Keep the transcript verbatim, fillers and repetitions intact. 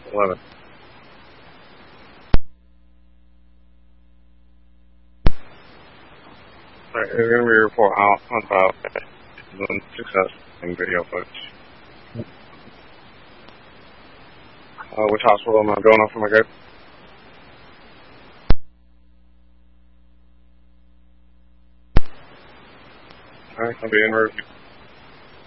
eleven. Alright, we're going to report out about success in video footage. Uh, which hospital am I going off from my good? Alright, I'll be in review.